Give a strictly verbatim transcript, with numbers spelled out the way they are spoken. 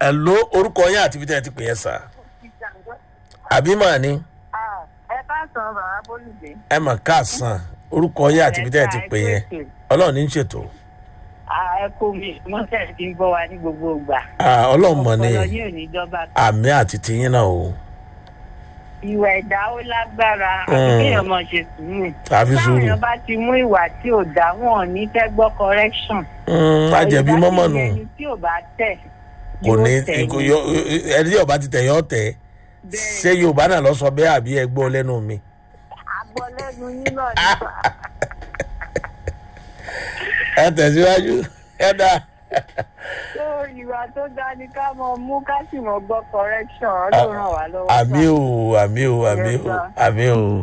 hello orúkọ yín àti ibi tẹ́ ẹ ti pè yẹn sà. àbí mà ní. ẹ bá sọ bàbá Bólúdé. ẹ mà káàsán orúkọ yín àti ibi tẹ́ ẹ ti pè yẹn ọlọ́run ní í ṣètò. ẹ kó mi mọ́tẹ́ ti ń bọ́ wa ní gbogbo ìgbà. ọlọ́run mọ̀ ní ọpọlọ yóò ní ìjọba. àmì àti tiyín náà o. ìwà ẹ̀dá ó lágbára àti kéèyàn máa ṣe sùúrù. àfi sùúrù. táwọn èèyàn bá ti mú ìwà tí ò dá wọn ní fẹ́ gbọ́ correction. àjẹbí mọ́mọ́ nù. ẹni tí ò bá tẹ̀ kò ní ẹni tí ọba ti tẹ̀ yọ tẹ̀ ṣé yorùbá náà lọ sọ bẹ́ẹ̀ àbí ẹ gbọ́ lẹ́nu mi. àgbọ̀ lẹ́nu yín náà nípa. ẹ tẹ̀síwájú ẹ dá. tó ìwà tó dá ní ká mọ mú ká sì mọ gbọ́ correction ọlọ́run ràn wá lọ́wọ́. àmì o àmì o àmì o àmì o.